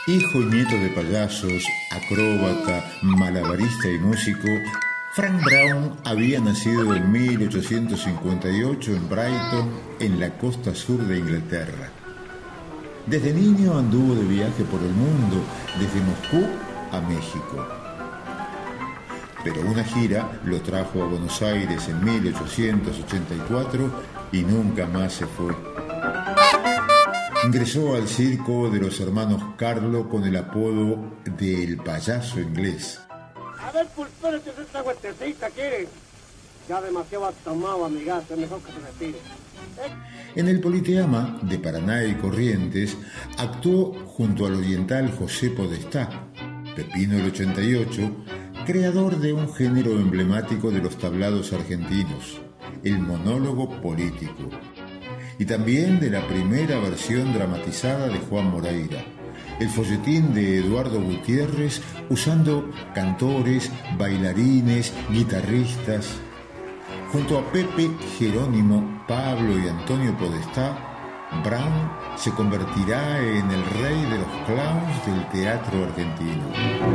Hijo y nieto de payasos, acróbata, malabarista y músico, Frank Brown había nacido en 1858 en Brighton, en la costa sur de Inglaterra. Desde niño anduvo de viaje por el mundo, desde Moscú a México. Pero una gira lo trajo a Buenos Aires en 1884 y nunca más se fue. Ingresó al circo de los hermanos Carlo con el apodo de El Payaso Inglés. A ver, pulpérate esta vueltecita, ¿quieres? Ya demasiado has tomado, amigazo, es mejor que se retire. En el Politeama de Paraná y Corrientes actuó junto al oriental José Podestá, Pepino el 88, creador de un género emblemático de los tablados argentinos, el monólogo político, y también de la primera versión dramatizada de Juan Moreira, el folletín de Eduardo Gutiérrez, usando cantores, bailarines, guitarristas. Junto a Pepe, Jerónimo, Pablo y Antonio Podestá, Brown se convertirá en el rey de los clowns del teatro argentino.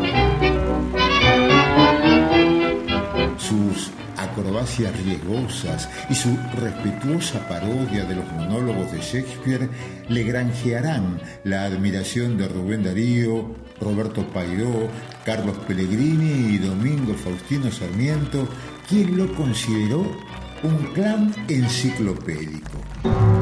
Sus acrobacias riesgosas y su respetuosa parodia de los monólogos de Shakespeare le granjearán la admiración de Rubén Darío, Roberto Paidó, Carlos Pellegrini y Domingo Faustino Sarmiento, quien lo consideró un clown enciclopédico.